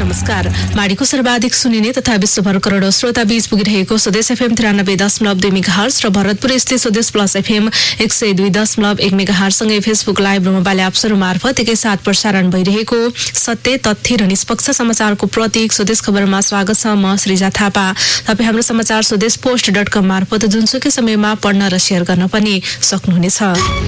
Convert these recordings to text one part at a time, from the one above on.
नमस्कार। माडीको सर्वाधिक सुनिने तथा विश्वभर करोडौं श्रोता बीच पुगिरहेको स्वदेश एफएम 93.2 मेगाहर्ज र भरतपुर स्थित स्वदेश प्लस एफएम 102.1 मेगाहर्ज सँगै फेसबुक लाइभ र मोबाइल एप्सहरू मार्फत एकैसाथ प्रसारण भइरहेको सत्य, तथ्य र निष्पक्ष समाचारको प्रतीक स्वदेश खबरमा स्वागत छ। म श्रीजा थापा। तपाईँ हाम्रो समाचार स्वदेशपोस्ट.com मार्फत जुनसुकै समयमा पढ्न र शेयर गर्न पनि सक्नुहुनेछ।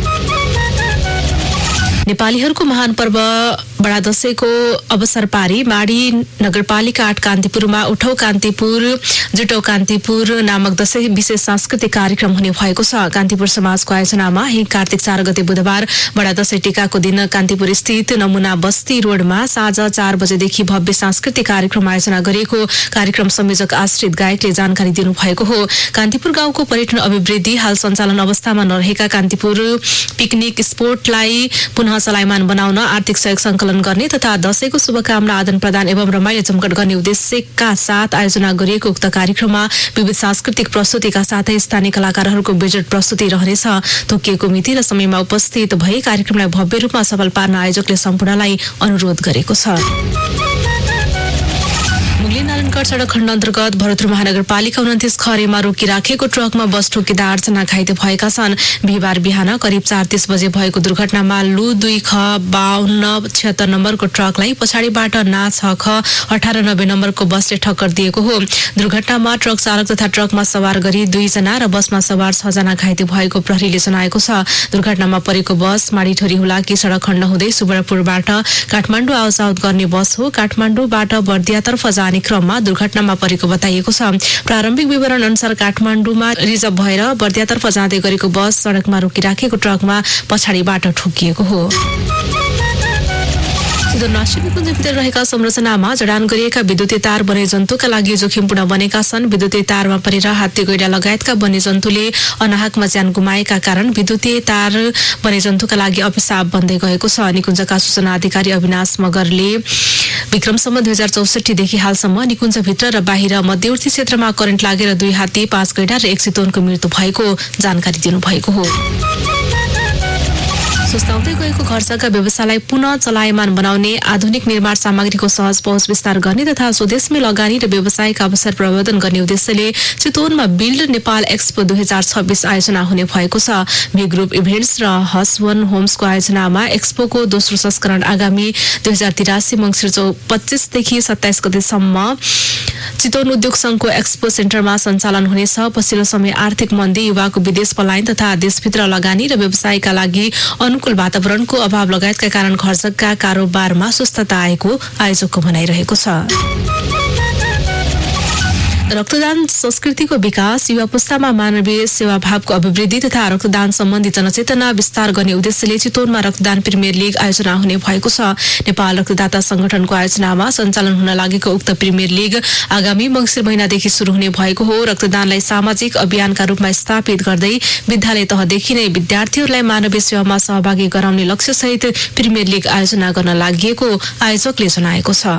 नेपालीहरूको महान पर्व बडा दशैंको अवसर पारी माडी नगरपालिका 8 कान्तिपुरमा उठौ कान्तिपुर जुटौ कान्तिपुर नामक दशैं विशेष सांस्कृतिक कार्यक्रम हुने भएको छ। कान्तिपुर समाजको आयोजनामा कार्तिक 4 गते बुधबार बडा दशैं टीकाको दिन कान्तिपुर स्थित नमुना बस्ती रोडमा साँझ 4 बजेदेखि भव्य सांस्कृतिक कार्यक्रम आयोजना गरिएको कार्यक्रम संयोजक आश्रित गायकले जानकारी दिनुभएको हो। कान्तिपुर गाउँको पर्यटन अभिवृद्धि, हाल सञ्चालन अवस्थामा नरहेका कान्तिपुर पिकनिक स्पोटलाई पुनः चलायमान बनाउन आर्थिक सहयोग संकलन गर्ने तथा दशैंको शुभकामना आदान प्रदान एवं रमाइलो जमघट गर्ने उद्देश्यका साथ आयोजना गरिएको उक्त कार्यक्रममा विविध सांस्कृतिक प्रस्तुतिका साथै स्थानीय कलाकारहरूको बेजोड प्रस्तुति रहनेछ। तोकिएको मिति र समयमा उपस्थित भई कार्यक्रमलाई भव्य रूपमा सफल पार्न आयोजकले सम्पूर्णलाई अनुरोध गरेको छ। मुगली नारायणगढ सडक खण्ड अन्तर्गत भरतपुर महानगरपालिका 29 खरेमा रोकिराखेको ट्रकमा बस ठोकिँदा 8 जना घाइते भएका छन्। बिहिबार बिहान करिब 4:30 बजे भएको दुर्घटनामा लु 2 ख 5276 नम्बरको ट्रकलाई पछाडिबाट ना 6 ख 1890 नम्बरको बसले ठक्कर दिएको हो। दुर्घटनामा ट्रक चालक तथा ट्रकमा सवार गरी 2 जना र बसमा सवार 6 जना घाइते भएको प्रहरीले जनाएको छ। दुर्घटनामा परेको बस माडीठोरी हुलाकी सडक खण्ड हुँदै सुवर्णपुरबाट काठमाडौँ आउजाउत गर्ने बस हो। काठमाडौँबाट बर्दियातर्फ जाने क्रममा दुर्घटनामा परेको बताइएको छ। प्रारम्भिक विवरण अनुसार काठमाडौँमा रिजर्भ भएर बर्दियातर्फ जाँदै गरेको बस सडकमा रोकिराखेको ट्रकमा पछाडिबाट ठोकिएको हो। निकुञ्जभित्र रहेका संरचनामा जडान गरिएका विद्युतीय तार वन्यजन्तुका लागि जोखिमपूर्ण बनेका छन्। विद्युतीय तारमा परेर हात्ती, गैंडा लगायतका वन्यजन्तुले अनाहकमा ज्यान गुमाएका कारण विद्युतीय तार वन्यजन्तुका लागि अभिशाप बन्दै गएको छ। निकुञ्जका सूचना अधिकारी अविनाश मगरले विक्रमसम्म 2064 देखि हालसम्म निकुञ्जभित्र र बाहिर मध्यवर्ती क्षेत्रमा करेन्ट लागेर 2 हात्ती, 5 गैंडा र 1 चितवनको मृत्यु भएको जानकारी दिनुभएको हो। सुस्ताउँदै गएको घरजग्गा व्यवसायलाई पुनः चलायमान बनाउने, आधुनिक निर्माण सामग्रीको सहज पहुँच विस्तार गर्ने तथा स्वदेशमै लगानी र व्यवसायका अवसर प्रवर्धन गर्ने उद्देश्यले चितवनमा बिल्ड नेपाल एक्सपो 2026 आयोजना हुने भएको छ। भी ग्रुप इभेन्ट्स र हस1 होम्सको आयोजनामा एक्सपोको दोस्रो संस्करण आगामी 2083 मङ्सिर 25 देखि 27 गतेसम्म चितवन उद्योग संघको एक्सपो सेन्टरमा सञ्चालन हुनेछ। पछिल्लो समय आर्थिक मन्दी, युवाको विदेश पलायन तथा देशभित्र लगानी र व्यवसायका लागि अनुकूल वातावरणको अभाव लगायतका कारण घरजग्गा कारोबारमा सुस्तता आएको आयोजकको भनाइरहेको छ। रक्तदान संस्कृतिको विकास, युवा पुस्तामा मानवीय सेवाभावको अभिवृद्धि तथा रक्तदान सम्बन्धी जनचेतना विस्तार गर्ने उद्देश्यले चितवनमा रक्तदान प्रिमियर लिग आयोजना हुने भएको छ। नेपाल रक्तदाता संगठनको आयोजनामा सञ्चालन हुन लागेको उक्त प्रिमियर लिग आगामी मङ्सिर महिनादेखि शुरू हुने भएको हो। रक्तदानलाई सामाजिक अभियानका रूपमा स्थापित गर्दै विद्यालय तहदेखि नै विद्यार्थीहरूलाई मानवीय सेवामा सहभागी गराउने लक्ष्यसहित प्रिमियर लिग आयोजना गर्न लागि आयोजकले जनाएको छ।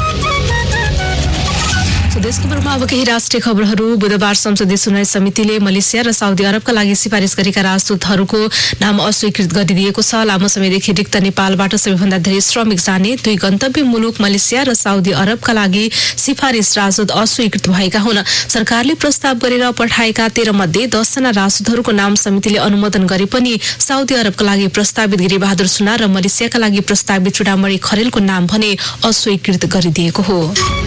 स्वदेश खबरमा अब केही राष्ट्रिय खबरहरू। बुधबार संसदीय सुनवाई समितिले मलेसिया र साउदी अरबका लागि सिफारिस गरेका राजदूतहरूको नाम अस्वीकृत गरिदिएको छ। लामो समयदेखि रिक्त नेपालबाट सबैभन्दा धेरै श्रमिक जाने 2 गन्तव्य मुलुक मलेसिया र साउदी अरबका लागि सिफारिस राजदूत अस्वीकृत भएका हुन्। सरकारले प्रस्ताव गरेर पठाएका 13 मध्ये 10 जना राजदूतहरूको नाम समितिले अनुमोदन गरे पनि साउदी अरबका लागि प्रस्तावित गिरिबहादुर सुनार र मलेसियाका लागि प्रस्तावित चुडामणि खरेलको नाम भने अस्वीकृत गरिदिएको हो।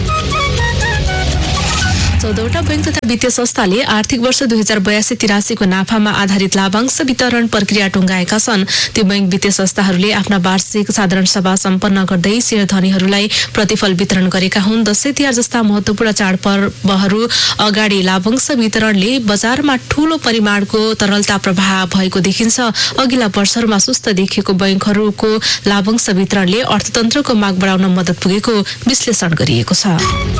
14वटा बैंक तथा वित्तीय संस्थाले आर्थिक वर्ष 2082-83 को नाफामा आधारित लाभांश वितरण प्रक्रिया टुङ्गाएका छन्। त्यो बैंक वित्तीय संस्थाहरूले आफ्ना वार्षिक साधारण सभा सम्पन्न गर्दै शेयरधनीहरूलाई प्रतिफल वितरण गरेका हुन्। दशैं तिहार जस्ता महत्वपूर्ण चाडपर्वहरू अगाडि लाभांश वितरणले बजारमा ठूलो परिमाणको तरलता प्रवाह भएको देखिन्छ। अघिल्ला वर्षहरूमा सुस्त देखिएको बैंकहरूको लाभांश वितरणले अर्थतन्त्रको माग बढाउन मद्दत पुगेको विश्लेषण गरिएको छ।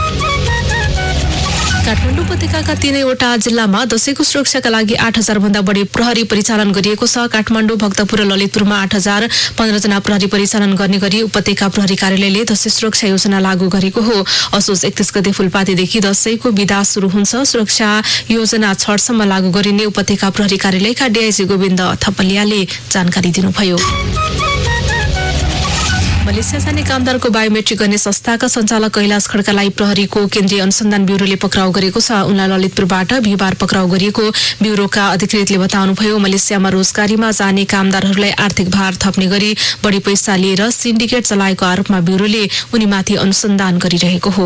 काठमाडौँ उपत्यकाका 3वटा जिल्लामा दशैंको सुरक्षाका लागि 8000 भन्दा बढी प्रहरी परिचालन गरिएको छ। काठमाडौँ, भक्तपुर र ललितपुरमा 8000, 15 जना प्रहरी परिचालन गर्ने गरी उपत्यका प्रहरी कार्यालयले दशैं सुरक्षा योजना लागू गरेको हो। असोज 31 गते फुलपातीदेखि दशैंको बिदा सुरु हुन्छ। सुरक्षा योजना 6 सम्म लागू गरिने उपत्यका प्रहरी कार्यालयका डीआईजी गोविन्द थपलियाले जानकारी दिनुभयो। मलेसिया जाने कामदारको बायोमेट्रिक गर्ने संस्थाका सञ्चालक कैलाश खड्कालाई प्रहरीको केन्द्रीय अनुसन्धान ब्युरोले पक्राउ गरेको छ। उनलाई ललितपुरबाट बिहिबार पक्राउ गरिएको ब्युरोका अधिकृतले बताउनुभयो। मलेसियामा रोजगारीमा जाने कामदारहरूलाई आर्थिक भार थप्ने गरी बढी पैसा लिएर सिन्डिकेट चलाएको आरोपमा ब्युरोले उनीमाथि अनुसन्धान गरिरहेको हो।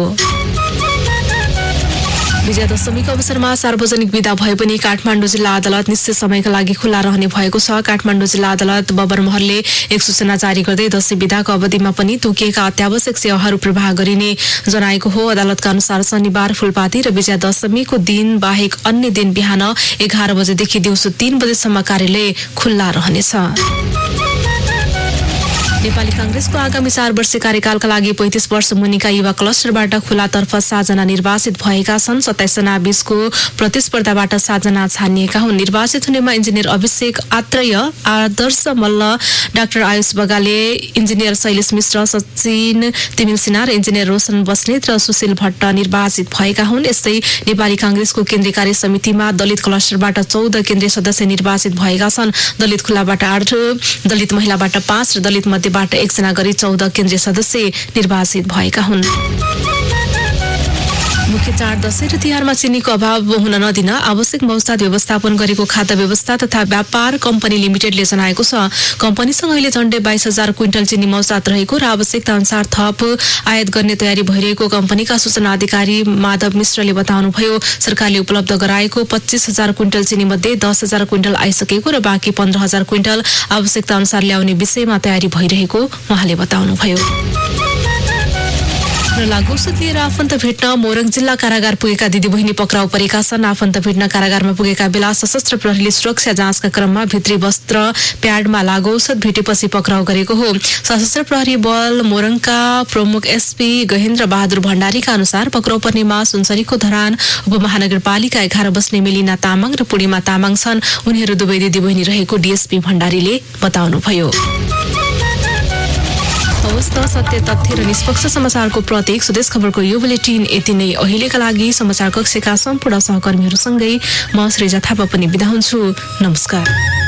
विजयादशमीको अवसरमा सार्वजनिक विदा भए पनि काठमाडौँ जिल्ला अदालत निश्चित समयका लागि खुल्ला रहने भएको छ। काठमाडौँ जिल्ला अदालत बबरमहलले एक सूचना जारी गर्दै दशैं विदाको अवधिमा पनि तोकिएका अत्यावश्यक सेवाहरू प्रवाह गरिने जनाएको हो। अदालतका अनुसार शनिबार फुलपाती र विजयादशमीको दिन बाहेक अन्य दिन बिहान 11 बजेदेखि दिउँसो 3 बजेसम्म कार्यालय खुल्ला रहनेछ। नेपाली कांग्रेसको आगामी 4 वर्षीय कार्यकालका लागि 35 वर्ष मुनिका युवा क्लस्टरबाट खुलातर्फ 7 जना निर्वाचित भएका छन्। 27 जना बीचको प्रतिस्पर्धाबाट 7 जना छानिएका हुन्। निर्वाचित हुनेमा इन्जिनियर अभिषेक आत्रेय, आदर्श मल्ल, डाक्टर आयुष बगाले, इन्जिनियर शैलेश मिश्र, सचिन तिमिल सिन्हा र इन्जिनियर रोशन बस्नेत र सुशील भट्ट निर्वाचित भएका हुन्। यस्तै नेपाली कांग्रेसको केन्द्रीय कार्य समितिमा दलित क्लस्टरबाट 14 केन्द्रीय सदस्य निर्वाचित भएका छन्। दलित खुलाबाट 8, दलित महिलाबाट 5 र दलित मध्ये 1 जना गरी 14 केन्द्रीय सदस्य निर्वाचित भएका हुन्। मुख्य चाड दशैं र तिहारमा चिनीको अभाव हुन नदिन आवश्यक मौसद व्यवस्थापन गरेको खाद्य व्यवस्था तथा व्यापार कम्पनी लिमिटेडले जनाएको छ। कम्पनीसँग अहिले झण्डै 22,000 क्विन्टल चिनी मौसद रहेको र आवश्यकता अनुसार थप आयात गर्ने तयारी भइरहेको कम्पनीका सूचना अधिकारी माधव मिश्रले बताउनुभयो। सरकारले उपलब्ध गराएको 25,000 क्विन्टल चिनी मध्ये 10,000 क्विन्टल आइसकेको र बाँकी 15,000 क्विन्टल आवश्यकता अनुसार ल्याउने विषयमा तयारी भइरहेको उहाँले बताउनुभयो। र लागु औषध लिएर आफन्त भेट्न मोरङ जिल्ला कारागार पुगेका दिदीबहिनी पक्राउ परेका छन्। आफन्त भेट्न कारागारमा पुगेका बेला सशस्त्र प्रहरीले सुरक्षा जाँचका क्रममा भित्री वस्त्र प्याडमा लागु औषध भेटेपछि पक्राउ गरेको हो। सशस्त्र प्रहरी बल मोरङका प्रमुख एसपी गहेन्द्र बहादुर भण्डारीका अनुसार पक्राउ पर्नेमा सुनसरीको धरान उपमहानगरपालिका 11 बस्ने मेलिना तामाङ र पूर्णिमा तामाङ छन्। उनीहरू दुवै दिदीबहिनी रहेको डीएसपी भण्डारीले बताउनुभयो। सत्य तथ्य र निष्पक्ष समाचारको प्रतीक स्वदेश खबरको यो बुलेटिन यति नै। अहिलेका लागि समाचार कक्षका सम्पूर्ण सहकर्मीहरूसँगै म श्रीजा थापा पनि बिदा हुन्छु। नमस्कार।